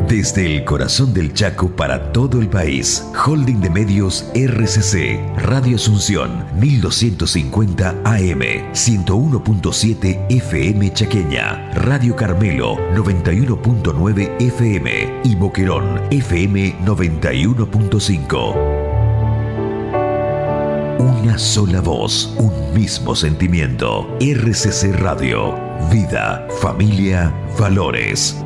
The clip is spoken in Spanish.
Desde el corazón del Chaco para todo el país. Holding de Medios RCC. Radio Asunción, 1250 AM, 101.7 FM Chaqueña. Radio Carmelo, 91.9 FM. Y Boquerón, FM 91.5. Una sola voz, un mismo sentimiento. RCC Radio. Vida, familia, valores.